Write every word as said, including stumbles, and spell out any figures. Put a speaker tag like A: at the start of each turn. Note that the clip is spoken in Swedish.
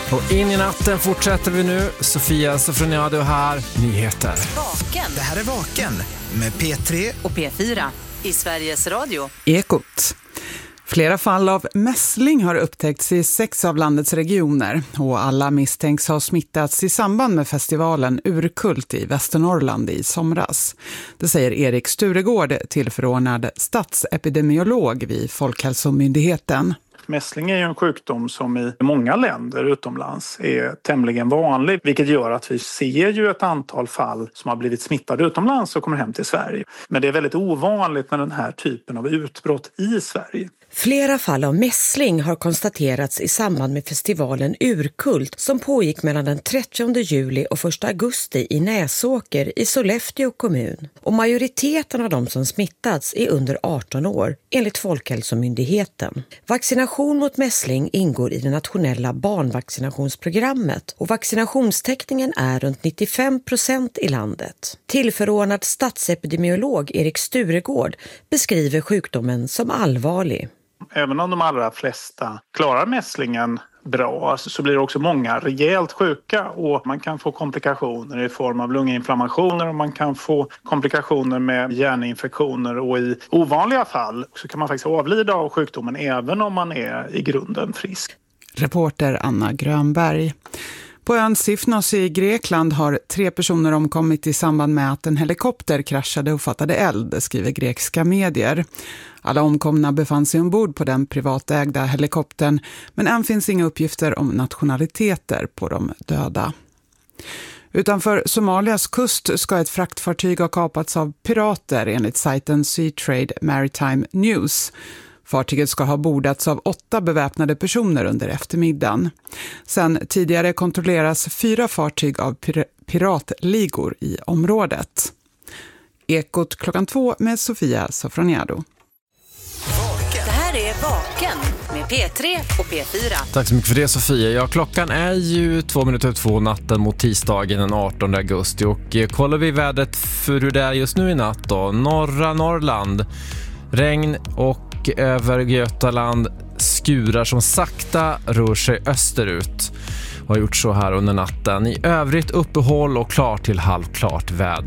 A: Och in i natten fortsätter vi nu. Sofia Sofroniado här. Nyheter.
B: Vaken.
C: Det här är Vaken med P tre
B: och P fyra i Sveriges Radio.
D: Ekot. Flera fall av mässling har upptäckts i sex av landets regioner och alla misstänks ha smittats i samband med festivalen Urkult i Västernorrland i somras. Det säger Erik Sturegård, tillförordnad statsepidemiolog vid Folkhälsomyndigheten.
E: Mässling är ju en sjukdom som i många länder utomlands är tämligen vanlig, vilket gör att vi ser ju ett antal fall som har blivit smittade utomlands och kommer hem till Sverige. Men det är väldigt ovanligt med den här typen av utbrott i Sverige.
F: Flera fall av mässling har konstaterats i samband med festivalen Urkult som pågick mellan den trettionde juli och första augusti i Näsåker i Sollefteå kommun. Och majoriteten av de som smittats är under arton år, enligt Folkhälsomyndigheten. Vaccination mot mässling ingår i det nationella barnvaccinationsprogrammet och vaccinationstäckningen är runt nittiofem procent i landet. Tillförordnad statsepidemiolog Erik Sturegård beskriver sjukdomen som allvarlig.
E: Även om de allra flesta klarar mässlingen bra så blir det också många rejält sjuka och man kan få komplikationer i form av lunginflammationer och man kan få komplikationer med hjärninfektioner och i ovanliga fall så kan man faktiskt avlida av sjukdomen även om man är i grunden frisk.
D: Reporter Anna Grönberg. På ön Sifnos i Grekland har tre personer omkommit i samband med att en helikopter kraschade och fattade eld, skriver grekiska medier. Alla omkomna befann sig ombord på den privatägda helikoptern, men än finns inga uppgifter om nationaliteter på de döda. Utanför Somalias kust ska ett fraktfartyg ha kapats av pirater enligt sajten Sea Trade Maritime News. Fartyget ska ha bordats av åtta beväpnade personer under eftermiddagen. Sen tidigare kontrolleras fyra fartyg av pir- piratligor i området. Ekot klockan två med Sofia Sofroniado.
B: Det här är Vaken med P tre och P fyra.
A: Tack så mycket för det, Sofia. Ja, klockan är ju två minuter över två natten mot tisdagen den artonde augusti. Och eh, kollar vi vädret för hur det är just nu i natt då. Norra Norrland, regn och över Götaland skurar som sakta rör sig österut och har gjort så här under natten. I övrigt uppehåll och klart till halvklart väder.